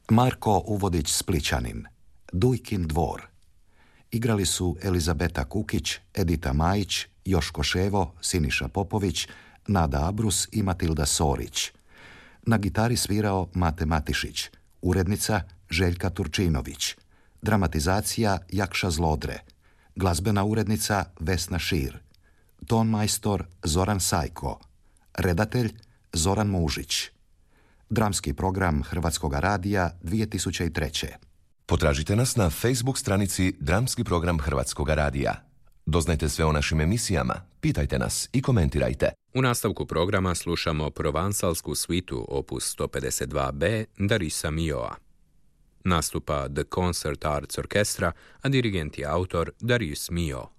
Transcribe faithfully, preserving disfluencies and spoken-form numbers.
Marko Uvodić Splićanin, Dujkin dvor. Igrali su Elizabeta Kukić, Edita Majić, Joško Ševo, Siniša Popović, Nada Abrus i Matilda Sorić. Na gitari svirao Mate Matišić, urednica Željka Turčinović, dramatizacija Jakša Zlodre, glazbena urednica Vesna Šir, tonmajstor Zoran Sajko, redatelj Zoran Mužić. Dramski program Hrvatskog radija dvije tisuće treće. Potražite nas na Facebook stranici Dramski program Hrvatskog radija. Doznajte sve o našim emisijama, pitajte nas i komentirajte. U nastavku programa slušamo provansalsku svitu opus sto pedeset dva be Darisa Mioa. Nastupa The Concert Arts Orchestra, a dirigent je autor Darius Mio.